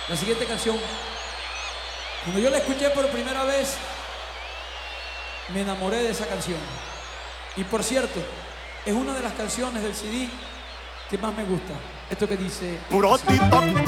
La siguiente canción, cuando yo la escuché por primera vez, me enamoré de esa canción. Y por cierto, es una de las canciones del CD que más me gusta. Esto que dice...